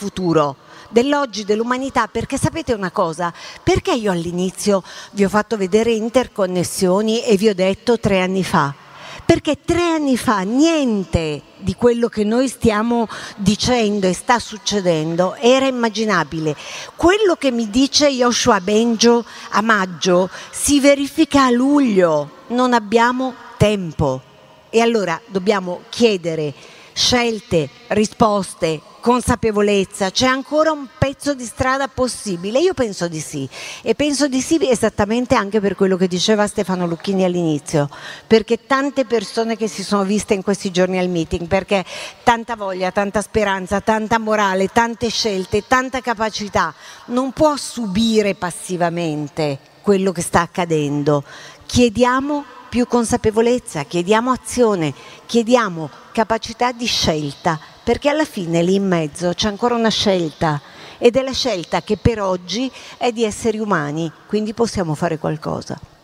futuro, dell'oggi, dell'umanità, perché sapete una cosa? Perché io all'inizio vi ho fatto vedere interconnessioni e vi ho detto 3 anni fa? Perché 3 anni fa niente di quello che noi stiamo dicendo e sta succedendo era immaginabile. Quello che mi dice Yoshua Bengio a maggio si verifica a luglio, non abbiamo tempo. E allora dobbiamo chiedere scelte, risposte, consapevolezza. C'è ancora un pezzo di strada possibile? Io penso di sì, e penso di sì esattamente anche per quello che diceva Stefano Lucchini all'inizio, perché tante persone che si sono viste in questi giorni al meeting, perché tanta voglia, tanta speranza, tanta morale, tante scelte, tanta capacità, non può subire passivamente quello che sta accadendo. Chiediamo più consapevolezza, chiediamo azione, chiediamo capacità di scelta, perché alla fine lì in mezzo c'è ancora una scelta, ed è la scelta che per oggi è di esseri umani, quindi possiamo fare qualcosa.